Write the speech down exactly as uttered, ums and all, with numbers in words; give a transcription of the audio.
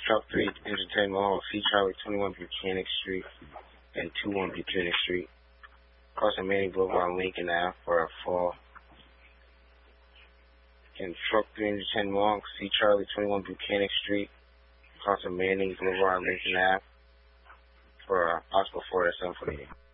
Truck three ten Mohawk, C Charlie twenty-one Buchanan Street and two one Buchanan Street. Crossing Manning Boulevard, Lincoln Ave for a fall. And Truck three ten Mohawk, C Charlie twenty-one Buchanan Street, crossing Manning Boulevard, Lincoln Ave for uh, Oscar four at seven forty-eight.